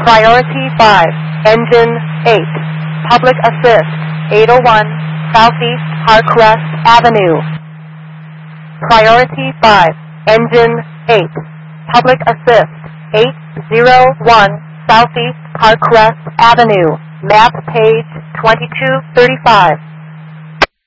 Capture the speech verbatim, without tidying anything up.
Priority five, Engine eight, Public Assist, eight oh one Southeast Parkwest Avenue. Priority five, Engine eight, Public Assist, eight oh one Southeast Parkwest Avenue. Map page twenty-two thirty-five.